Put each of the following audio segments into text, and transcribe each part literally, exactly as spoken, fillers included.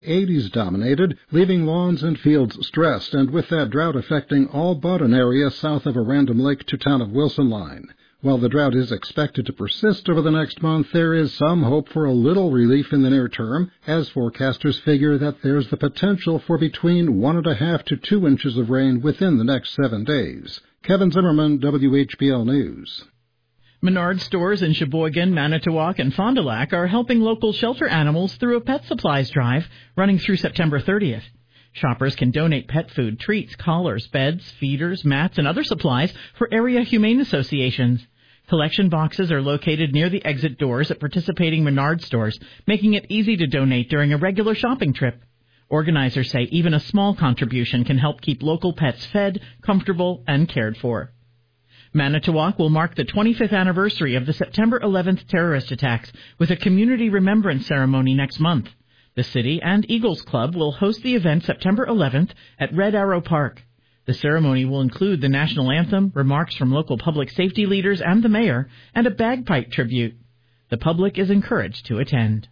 eighties dominated, leaving lawns and fields stressed, and with that drought affecting all but an area south of a Random Lake to town of Wilson line. While the drought is expected to persist over the next month, there is some hope for a little relief in the near term, as forecasters figure that there's the potential for between one and a half to two inches of rain within the next seven days. Kevin Zimmerman, W H B L News. Menard stores in Sheboygan, Manitowoc, and Fond du Lac are helping local shelter animals through a pet supplies drive running through September thirtieth. Shoppers can donate pet food, treats, collars, beds, feeders, mats, and other supplies for area humane associations. Collection boxes are located near the exit doors at participating Menard stores, making it easy to donate during a regular shopping trip. Organizers say even a small contribution can help keep local pets fed, comfortable, and cared for. Manitowoc will mark the twenty-fifth anniversary of the September eleventh terrorist attacks with a community remembrance ceremony next month. The city and Eagles Club will host the event September eleventh at Red Arrow Park. The ceremony will include the national anthem, remarks from local public safety leaders and the mayor, and a bagpipe tribute. The public is encouraged to attend.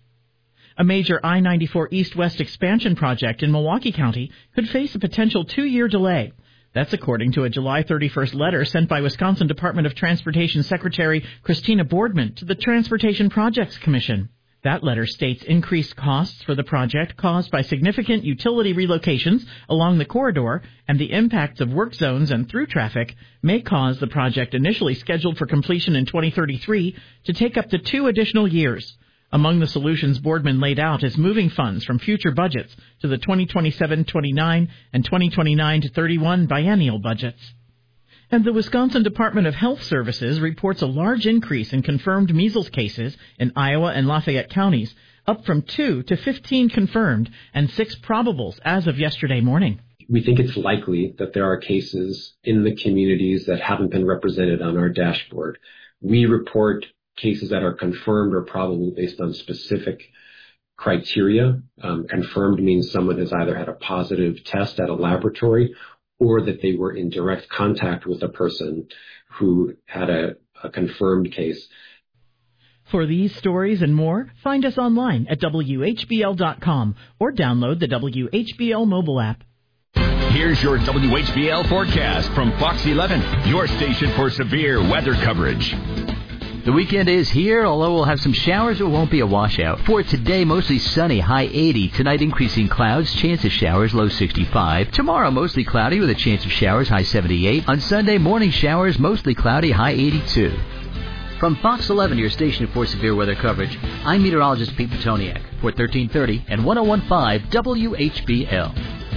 A major I ninety-four east-west expansion project in Milwaukee County could face a potential two-year delay. That's according to a July thirty-first letter sent by Wisconsin Department of Transportation Secretary Christina Boardman to the Transportation Projects Commission. That letter states increased costs for the project caused by significant utility relocations along the corridor and the impacts of work zones and through traffic may cause the project initially scheduled for completion in twenty thirty-three to take up to two additional years. Among the solutions Boardman laid out is moving funds from future budgets to the twenty twenty-seven twenty-nine and twenty twenty-nine to thirty-one biennial budgets. And the Wisconsin Department of Health Services reports a large increase in confirmed measles cases in Iowa and Lafayette counties, up from two to fifteen confirmed and six probables as of yesterday morning. We think it's likely that there are cases in the communities that haven't been represented on our dashboard. We report cases that are confirmed or probable based on specific criteria. Um, confirmed means someone has either had a positive test at a laboratory or that they were in direct contact with a person who had a, a confirmed case. For these stories and more, find us online at W H B L dot com or download the W H B L mobile app. Here's your W H B L forecast from Fox eleven, your station for severe weather coverage. The weekend is here, although we'll have some showers, it won't be a washout. For today, mostly sunny, high eighty. Tonight, increasing clouds, chance of showers, low sixty-five. Tomorrow, mostly cloudy with a chance of showers, high seventy-eight. On Sunday, morning showers, mostly cloudy, high eighty-two. From Fox eleven, your station for severe weather coverage, I'm meteorologist Pete Petoniak for thirteen thirty and one oh one point five W H B L.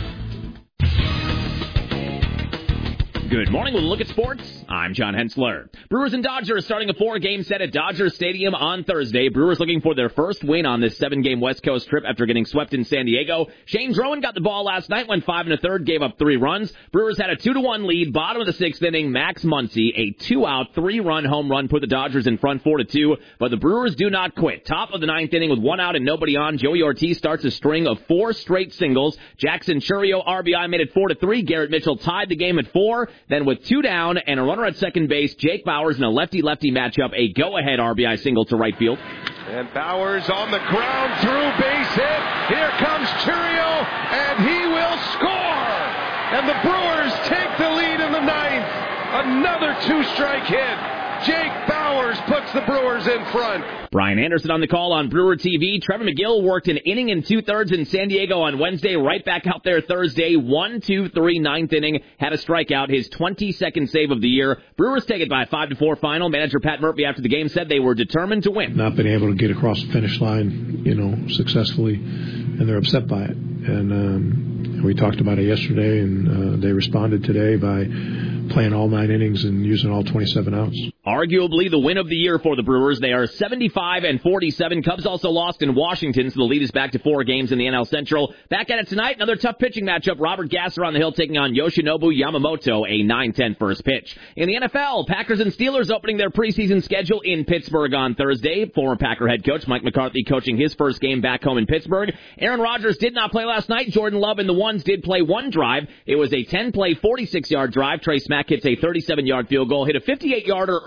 Good morning. We'll look at sports. I'm John Hensler. Brewers and Dodgers starting a four-game set at Dodger Stadium on Thursday. Brewers looking for their first win on this seven-game West Coast trip after getting swept in San Diego. Shane Drowan got the ball last night, went five and a third, gave up three runs. Brewers had a two to one lead. Bottom of the sixth inning, Max Muncy, a two-out, three-run home run put the Dodgers in front four to two. But the Brewers do not quit. Top of the ninth inning with one out and nobody on, Joey Ortiz starts a string of four straight singles. Jackson Churio R B I made it four to three. Garrett Mitchell tied the game at four. Then with two down and a runner at second base, Jake Bauers in a lefty-lefty matchup, a go-ahead R B I single to right field. And Bauers on the ground through base hit. Here comes Churio, and he will score. And the Brewers take the lead in the ninth. Another two-strike hit. Jake Bauers puts the Brewers in front. Brian Anderson on the call on Brewer T V. Trevor McGill worked an inning and two-thirds in San Diego on Wednesday, right back out there Thursday. One, two, three, ninth inning, had a strikeout, his twenty-second save of the year. Brewers take it by a five to four final. Manager Pat Murphy after the game said they were determined to win. Not been able to get across the finish line, you know, successfully, and they're upset by it. And um, we talked about it yesterday, and uh, they responded today by playing all nine innings and using all twenty-seven outs. Arguably the win of the year for the Brewers. They are seventy-five and forty-seven. Cubs also lost in Washington, so the lead is back to four games in the N L Central. Back at it tonight, another tough pitching matchup. Robert Gasser on the hill taking on Yoshinobu Yamamoto, a nine ten first pitch. In the N F L, Packers and Steelers opening their preseason schedule in Pittsburgh on Thursday. Former Packer head coach Mike McCarthy coaching his first game back home in Pittsburgh. Aaron Rodgers did not play last night. Jordan Love and the Ones did play one drive. It was a ten-play, forty-six-yard drive. Trey Smack hits a thirty-seven-yard field goal, hit a fifty-eight-yarder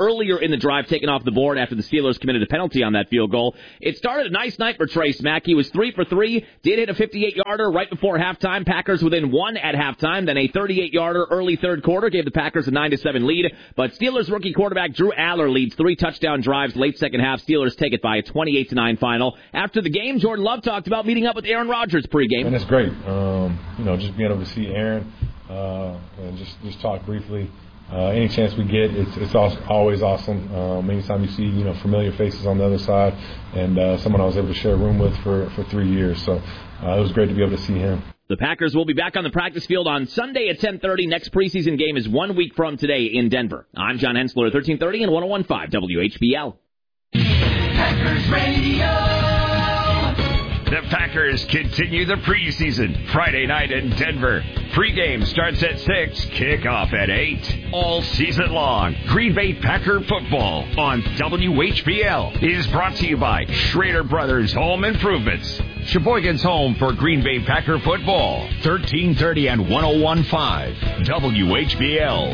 earlier in the drive taken off the board after the Steelers committed a penalty on that field goal. It started a nice night for Trey Smack. He was three for three, did hit a fifty-eight-yarder right before halftime. Packers within one at halftime, then a thirty-eight-yarder early third quarter gave the Packers a nine to seven lead. But Steelers rookie quarterback Drew Aller leads three touchdown drives late second half. Steelers take it by a twenty-eight to nine final. After the game, Jordan Love talked about meeting up with Aaron Rodgers pregame. And it's great, um, you know, just being able to see Aaron uh, and just just talk briefly. Uh, any chance we get, it's it's always awesome. Um, anytime you see, you know, familiar faces on the other side, and uh, someone I was able to share a room with for, for three years. So uh, it was great to be able to see him. The Packers will be back on the practice field on Sunday at ten thirty. Next preseason game is one week from today in Denver. I'm John Hensler, thirteen thirty and one oh one point five W H B L. Packers Radio. The Packers continue the preseason Friday night in Denver. Pregame starts at six, kickoff at eight. All season long, Green Bay Packer football on W H B L is brought to you by Schrader Brothers Home Improvements. Sheboygan's home for Green Bay Packer football. thirteen thirty and one oh one point five W H B L.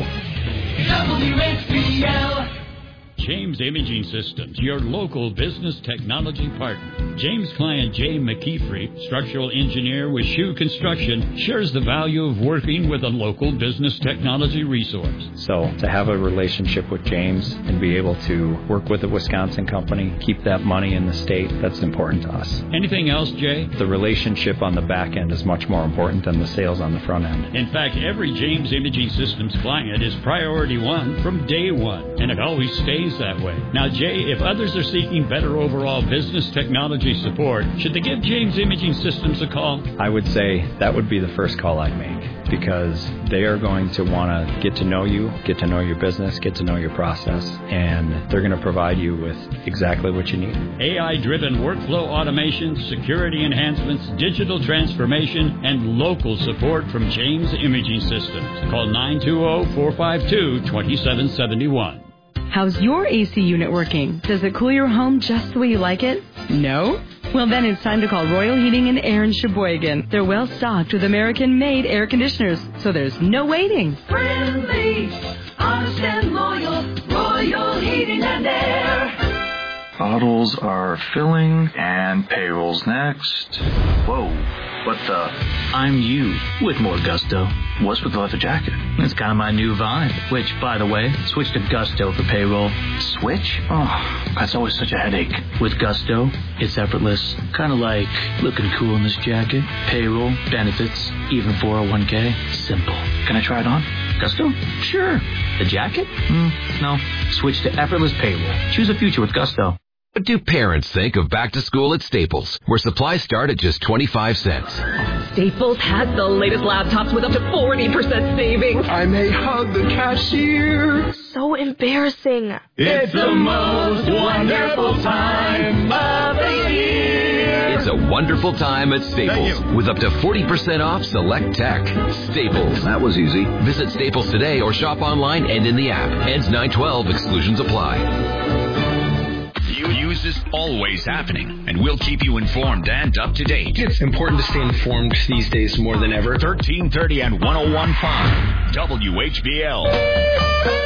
W H B L. James Imaging Systems, your local business technology partner. James' client Jay McKeefrey, structural engineer with Shoe Construction, shares the value of working with a local business technology resource. So to have a relationship with James and be able to work with a Wisconsin company, keep that money in the state, that's important to us. Anything else, Jay? The relationship on the back end is much more important than the sales on the front end. In fact, every James Imaging Systems client is priority one from day one, and it always stays that way. Now, Jay, if others are seeking better overall business technology support, should they give James Imaging Systems a call? I would say that would be the first call I'd make, because they are going to want to get to know you, get to know your business, get to know your process, and they're going to provide you with exactly what you need. A I-driven workflow automation, security enhancements, digital transformation, and local support from James Imaging Systems. Call nine two zero, four five two, two seven seven one. How's your A C unit working? Does it cool your home just the way you like it? No? Well, then it's time to call Royal Heating and Air in Sheboygan. They're well stocked with American-made air conditioners, so there's no waiting. Friendly, honest and loyal, Royal Heating and Air. Bottles are filling and payroll's next. Whoa, what the? I'm you with more gusto. What's with the leather jacket? It's kind of my new vibe. Which, by the way, switch to Gusto for payroll. Switch? Oh, that's always such a headache. With Gusto, it's effortless. Kind of like looking cool in this jacket. Payroll, benefits, even four oh one k. Simple. Can I try it on? Gusto? Sure. The jacket? Mm, no. Switch to effortless payroll. Choose a future with Gusto. What do parents think of back to school at Staples, where supplies start at just twenty-five cents? Staples has the latest laptops with up to forty percent savings. I may hug the cashier. So embarrassing. It's the most wonderful time of the year. It's a wonderful time at Staples, with up to forty percent off select tech. Staples. That was easy. Visit Staples today or shop online and in the app. Ends nine twelve. Exclusions apply. News is always happening, and we'll keep you informed and up to date. It's important to stay informed these days more than ever. thirteen thirty and one oh one point five W H B L.